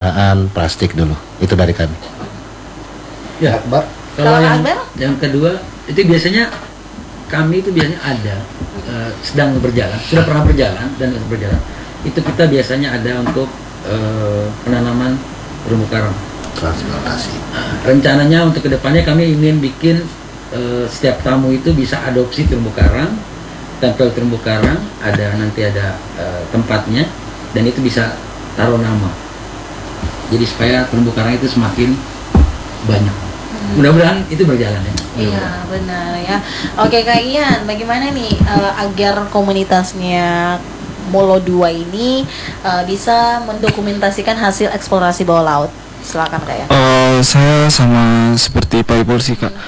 penggunaan plastik dulu. Itu dari kami. Ya, Akbar. kalau yang, Akbar? yang kedua itu biasanya kami itu biasanya ada sedang berjalan, sudah pernah berjalan dan berjalan. Itu kita biasanya ada untuk penanaman terumbu karang. Transplantasi. Rencananya untuk kedepannya kami ingin bikin setiap tamu itu bisa adopsi terumbu karang, tempel terumbu karang, nanti ada tempatnya, dan itu bisa taruh nama. Jadi supaya terumbu karang itu semakin banyak. Mudah-mudahan itu berjalan ya. Iya benar ya. Oke Kak Ian, bagaimana nih agar komunitasnya Molo 2 ini bisa mendokumentasikan hasil eksplorasi bawah laut? Silakan Kak Ian. Saya sama seperti Pak Ipul sih Kak.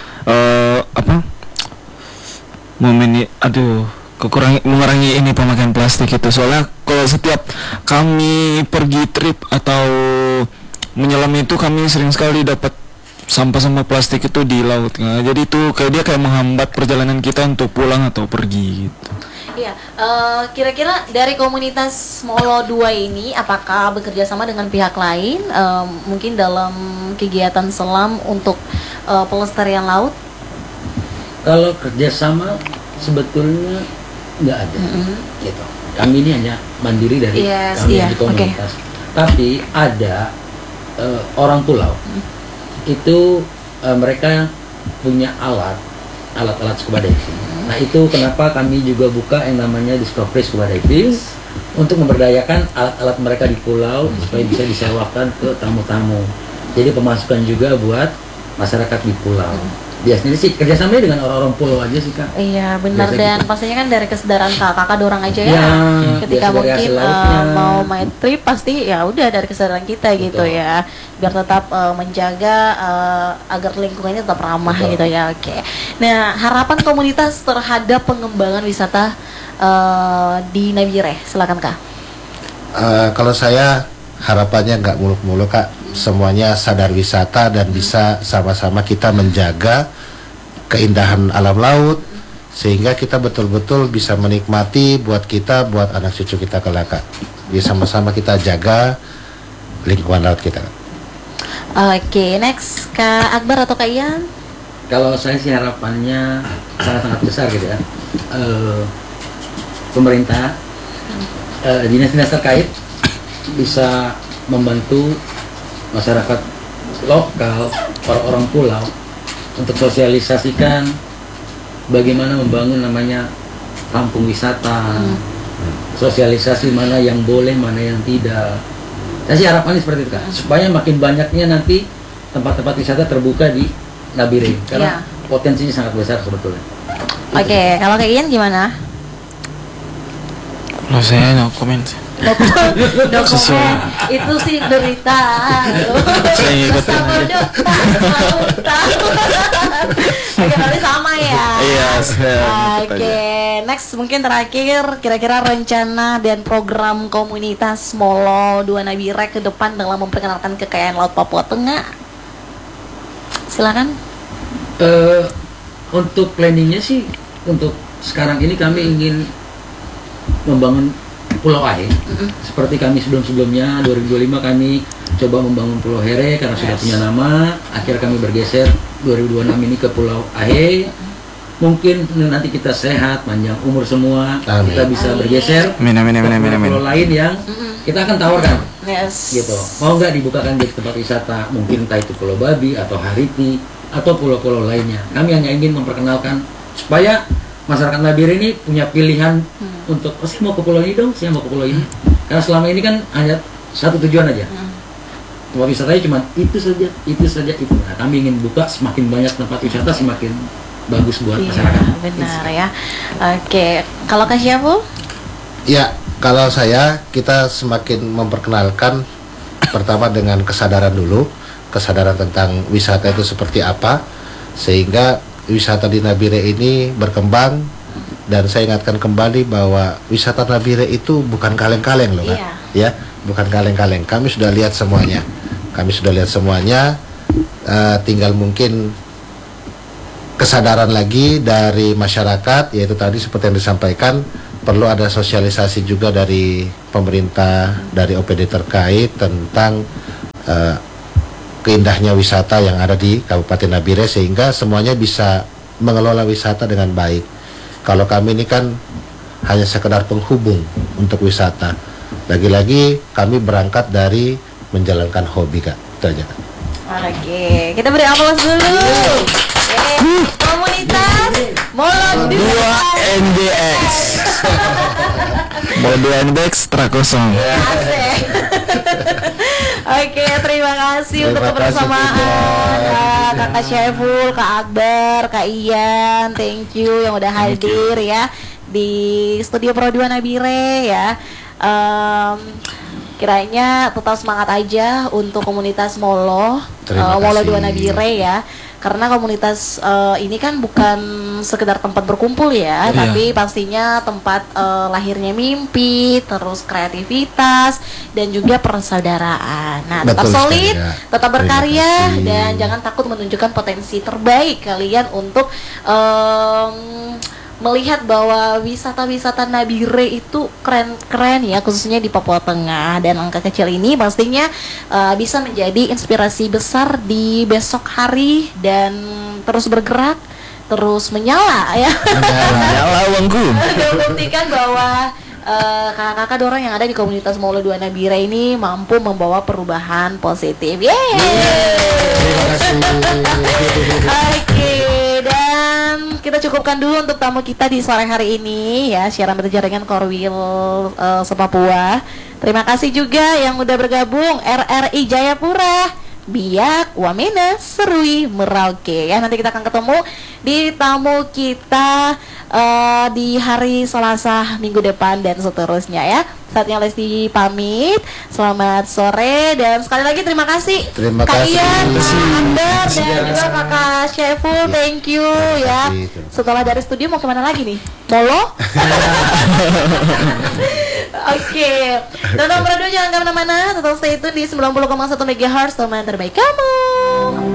Mengurangi ini pemakaian plastik itu. Soalnya kalau setiap kami pergi trip atau menyelam itu kami sering sekali dapat sampah-sampah plastik itu di laut. Nah, jadi itu kayak menghambat perjalanan kita untuk pulang atau pergi gitu. Iya, kira-kira dari komunitas Molo 2 ini apakah bekerja sama dengan pihak lain mungkin dalam kegiatan selam untuk pelestarian laut? Kalau kerjasama sebetulnya nggak ada, gitu. Kami ini hanya mandiri dari kami di komunitas. Tapi ada orang pulau itu mereka punya alat-alat scuba diving. Nah itu kenapa kami juga buka yang namanya Discovery Scuba Diving untuk memberdayakan alat-alat mereka di pulau supaya bisa disewakan ke tamu-tamu. Jadi pemasukan juga buat masyarakat di pulau. Biasanya sih kerjasamanya dengan orang-orang pulau aja sih Kak. Iya benar, biasanya dan gitu. pastinya kan dari kesadaran kakak dorang aja ya. Ketika biasa dari mungkin hasil lautnya. mau main trip pasti ya udah dari kesadaran kita gitu ya, biar tetap menjaga agar lingkungannya tetap ramah gitu ya. Oke. Nah harapan komunitas terhadap pengembangan wisata di Nabire, silakan Kak. Kalau saya harapannya nggak muluk-muluk Kak, semuanya sadar wisata dan bisa sama-sama kita menjaga keindahan alam laut sehingga kita betul-betul bisa menikmati buat kita, buat anak cucu kita kelak Kak. Jadi sama-sama kita jaga lingkungan laut kita. Oke, next Kak Akbar atau Kak Ian? Kalau saya sih harapannya sangat-sangat besar gitu ya. Pemerintah, dinas-dinas terkait bisa membantu masyarakat lokal, orang-orang pulau untuk sosialisasikan bagaimana membangun namanya kampung wisata, sosialisasi mana yang boleh, mana yang tidak. Saya sih harapannya seperti itu Kak, supaya makin banyaknya nanti tempat-tempat wisata terbuka di Nabire karena potensinya sangat besar sebetulnya. Oke, kalau Kak Ian gimana? Kalau saya no comment. Dokumen itu sih derita. Saya ikutin Sama aja. dokter. Oke, berarti sama ya. Iya, saya ikut Oke, next mungkin terakhir kira-kira rencana dan program komunitas Molo 2 Nabire ke depan dalam memperkenalkan kekayaan laut Papua Tengah. Silakan. Untuk planningnya sih untuk sekarang ini kami ingin membangun Pulau Ahe. Seperti kami sebelum-sebelumnya 2025 kami coba membangun Pulau Here karena sudah punya nama. Akhirnya kami bergeser 2026 ini ke Pulau Ahe. Mungkin nanti kita sehat, panjang umur semua, kita bisa bergeser ke pulau lain yang kita akan tawarkan. Gitu. Mau nggak dibukakan jadi tempat wisata? Mungkin entah itu Pulau Babi atau Hariti atau pulau-pulau lainnya. Kami hanya ingin memperkenalkan supaya masyarakat Nabire ini punya pilihan untuk saya mau ke pulau ini dong, saya mau ke pulau ini. Karena selama ini kan hanya satu tujuan aja. Tempat wisatanya cuma itu saja. Nah, kami ingin buka semakin banyak tempat wisata semakin bagus buat masyarakat. Benar ya. Oke, kalau Kak Syaful? Ya, kalau saya kita semakin memperkenalkan pertama dengan kesadaran dulu, kesadaran tentang wisata itu seperti apa sehingga wisata di Nabire ini berkembang. Dan saya ingatkan kembali bahwa wisata Nabire itu bukan kaleng-kaleng loh Kak. Ya, bukan kaleng-kaleng. Kami sudah lihat semuanya. Tinggal mungkin kesadaran lagi dari masyarakat, yaitu tadi seperti yang disampaikan perlu ada sosialisasi juga dari pemerintah, dari OPD terkait tentang keindahannya wisata yang ada di Kabupaten Nabire, sehingga semuanya bisa mengelola wisata dengan baik. Kalau kami ini kan hanya sekedar penghubung untuk wisata. Lagi-lagi kami berangkat dari menjalankan hobi, Kak. Itu aja, Kak. Oke, kita beri aplaus dulu. Komunitas Molo 2 NDX. Molo 2 NDX Trakosong. Asik. Oke, terima kasih untuk kebersamaan Kakak Syaiful, Kak Akbar, Kak Ian, thank you yang udah hadir ya di Studio Pro 2 Nabire ya. Kiranya tetap semangat aja untuk komunitas Molo Molo 2 Nabire ya. Karena komunitas ini kan bukan sekedar tempat berkumpul ya, tapi pastinya tempat lahirnya mimpi, terus kreativitas dan juga persaudaraan. Nah, tetap solid, tetap berkarya dan jangan takut menunjukkan potensi terbaik kalian untuk melihat bahwa wisata-wisata Nabire itu keren-keren ya, khususnya di Papua Tengah, dan angka kecil ini pastinya bisa menjadi inspirasi besar di besok hari dan terus bergerak, terus menyala ya. Menyala uangku. Membuktikan bahwa kakak-kakak dorong yang ada di komunitas Molo 2 Nabire ini mampu membawa perubahan positif. Yeay. Terima kasih. Oke, dan kita cukupkan dulu untuk tamu kita di sore hari ini ya, siaran berjaringan Korwil Papua. Terima kasih juga yang udah bergabung RRI Jayapura, Biak, Wamena, Serui, Merauke ya. Nanti kita akan ketemu di tamu kita di hari Selasa minggu depan dan seterusnya ya. Saatnya Lesti pamit. Selamat sore dan sekali lagi terima kasih. Terima Kak kasih. Ian, Kak Amber dan juga Kakak Syaiful, thank you ya. Setelah dari studio mau kemana lagi nih? Molo? Oke, Tonton Berdua jangan kemana-mana, tetap stay tune di 90,1 MHz teman terbaik kamu.